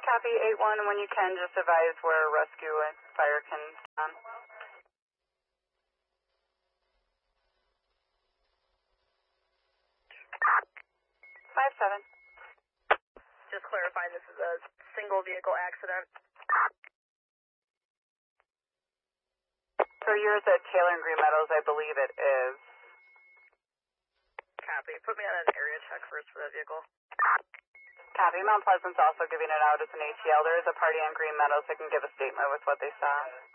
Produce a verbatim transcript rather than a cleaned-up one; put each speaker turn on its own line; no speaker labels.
Copy eight one, when you can, just advise where rescue and fire can come. Five seven.
Just clarifying, this is a single vehicle accident.
So yours at Taylor and Green Meadows, I believe it is.
Copy. Put me on an area check first for that vehicle.
Copy. Mount Pleasant's also giving it out as an A T L. There is a party on Green Meadows that can give a statement with what they saw.